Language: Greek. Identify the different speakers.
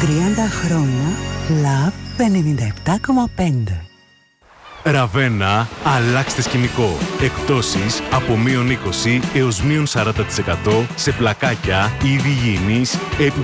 Speaker 1: 30 χρόνια Love 97,5.
Speaker 2: Ραβένα, αλλάξτε σκηνικό. Εκπτώσεις από -20% έως -40% σε πλακάκια, είδη υγιεινής,